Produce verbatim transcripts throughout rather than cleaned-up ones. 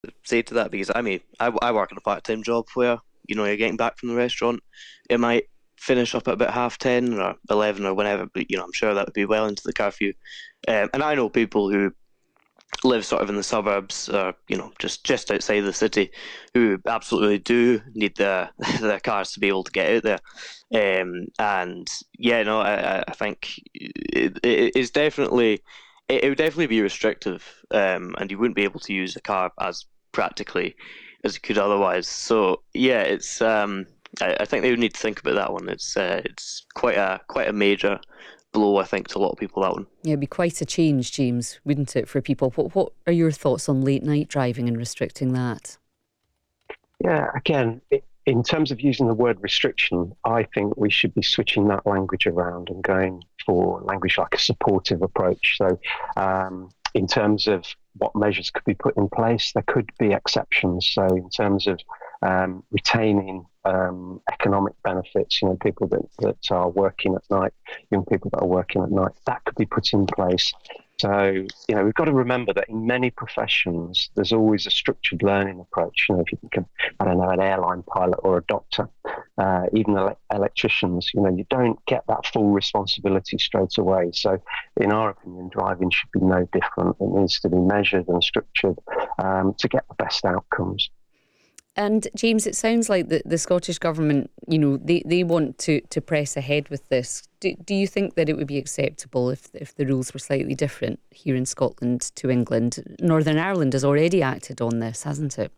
say to that, because I mean, I, I work in a part-time job where, you know, you're getting back from the restaurant. It might finish up at about half ten or eleven or whenever, but, you know, I'm sure that would be well into the curfew. Um, and I know people who live sort of in the suburbs, or you know, just just outside the city, who absolutely do need their their cars to be able to get out there. Um, and yeah, no, I, I think it, it is definitely it, it would definitely be restrictive, um, and you wouldn't be able to use a car as practically as you could otherwise. So yeah, it's um, I, I think they would need to think about that one. It's uh, it's quite a quite a major blow, I think, to a lot of people, that one. Yeah, it'd be quite a change, James, wouldn't it, for people? What What are your thoughts on late night driving and restricting that? Yeah, again, i- in terms of using the word restriction, I think we should be switching that language around and going for language like a supportive approach. So, um, in terms of what measures could be put in place, there could be exceptions. So, in terms of um, retaining um, economic benefits, you know, people that, that are working at night, young people that are working at night, that could be put in place. So, you know, we've got to remember that in many professions, there's always a structured learning approach. You know, if you think of, I don't know, an airline pilot or a doctor, uh, even ele- electricians, you know, you don't get that full responsibility straight away. So, in our opinion, driving should be no different. It needs to be measured and structured um, to get the best outcomes. And James, it sounds like the, the Scottish Government, you know, they, they want to, to press ahead with this. Do, do you think that it would be acceptable if if the rules were slightly different here in Scotland to England? Northern Ireland has already acted on this, hasn't it?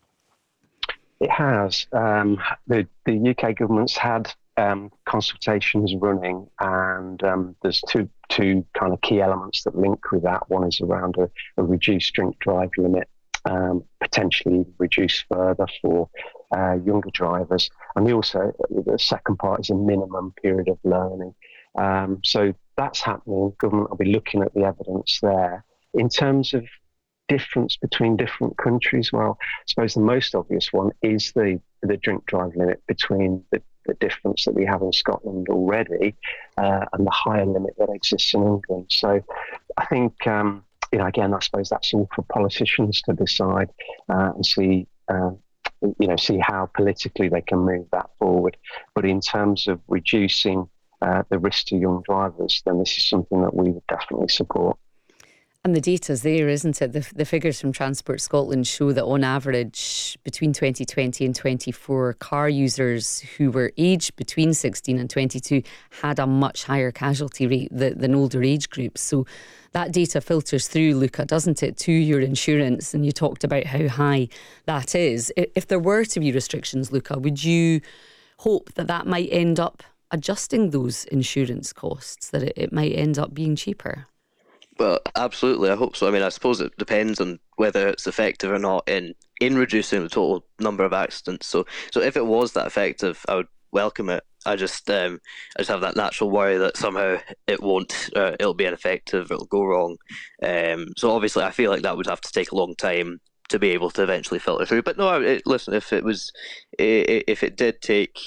It has. Um, the, the U K government's had um, consultations running, and um, there's two two kind of key elements that link with that. One is around a, a reduced drink drive limit, um, potentially reduced further for uh, younger drivers, and the also the second part is a minimum period of learning. Um, so that's happening. Government will be looking at the evidence there. In terms of difference between different countries, well, I suppose the most obvious one is the the drink drive limit between the, the difference that we have in Scotland already uh, and the higher limit that exists in England. So I think, um, you know, again, I suppose that's all for politicians to decide uh, and see, uh, you know, see how politically they can move that forward. But in terms of reducing uh, the risk to young drivers, then this is something that we would definitely support. And the data's there, isn't it? The, the figures from Transport Scotland show that on average, between twenty twenty and twenty-four, car users who were aged between sixteen and twenty-two had a much higher casualty rate than, than older age groups. So that data filters through, Luca, doesn't it, to your insurance? And you talked about how high that is. I- If there were to be restrictions, Luca, would you hope that that might end up adjusting those insurance costs, that it, it might end up being cheaper? Well, absolutely. I hope so. I mean, I suppose it depends on whether it's effective or not in in reducing the total number of accidents. So, so if it was that effective, I would welcome it. I just, um, I just have that natural worry that somehow it won't. Uh, it'll be ineffective. It'll go wrong. Um, so obviously, I feel like that would have to take a long time to be able to eventually filter through. But no, it, listen, if it was, if it did take,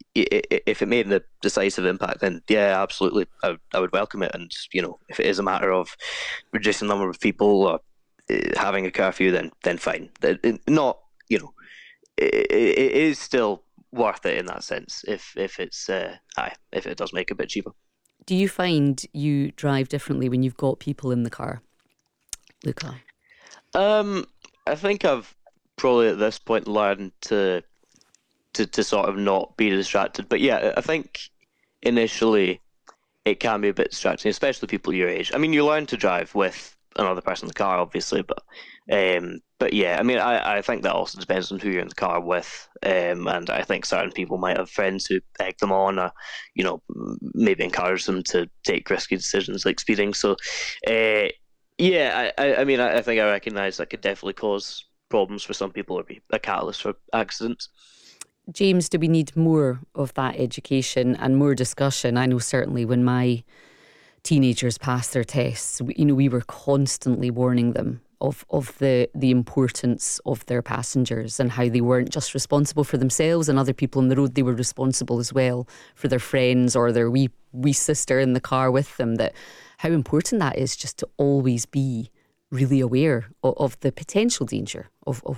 if it made a decisive impact, then yeah, absolutely, I would, I would welcome it. And you know, if it is a matter of reducing the number of people or uh, having a curfew, then then fine. Not, you know, it, it is still worth it in that sense. If if it's uh, aye, if it does make it a bit cheaper. Do you find you drive differently when you've got people in the car, Luca? Um, I think I've probably at this point learned to to to sort of not be distracted. But yeah, I think initially it can be a bit distracting, especially people your age. I mean, you learn to drive with another person in the car, obviously, but um, but yeah, I mean, I, I think that also depends on who you're in the car with, um, and I think certain people might have friends who egg them on, or you know, maybe encourage them to take risky decisions like speeding. So, uh, yeah, I, I I mean, I, I think I recognise that could definitely cause problems for some people or be a catalyst for accidents. James, do we need more of that education and more discussion? I know certainly when my teenagers passed their tests, we, you know, we were constantly warning them of of the the importance of their passengers and how they weren't just responsible for themselves and other people on the road. They were responsible as well for their friends or their wee wee sister in the car with them. That how important that is, just to always be really aware of, of the potential danger of, of